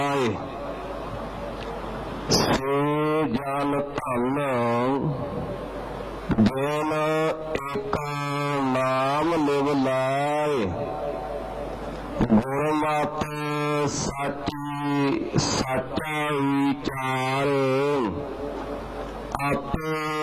से जन धन जिन एक नाम लिव लाए। गुरमति साची साचा विचार आपे